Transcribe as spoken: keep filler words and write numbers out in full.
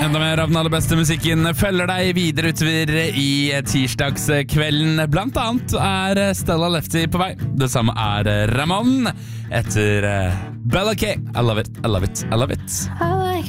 Enda mer av den aller beste musikken følger deg videre utover i tirsdagskvelden. Blant annet er Stella Lefty på vei. Det samme er Ramon etter Bella K. I love it, I love it, I love it.